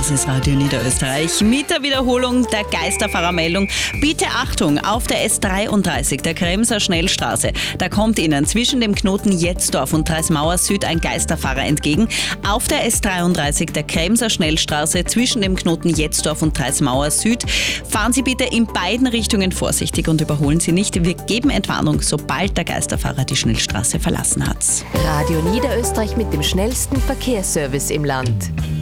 Das ist Radio Niederösterreich mit der Wiederholung der Geisterfahrermeldung. Bitte Achtung, auf der S33, der Kremser Schnellstraße, da kommt Ihnen zwischen dem Knoten Jetzdorf und Dreismauer Süd ein Geisterfahrer entgegen. Auf der S33, der Kremser Schnellstraße, zwischen dem Knoten Jetzdorf und Dreismauer Süd, fahren Sie bitte in beiden Richtungen vorsichtig und überholen Sie nicht. Wir geben Entwarnung, sobald der Geisterfahrer die Schnellstraße verlassen hat. Radio Niederösterreich mit dem schnellsten Verkehrsservice im Land.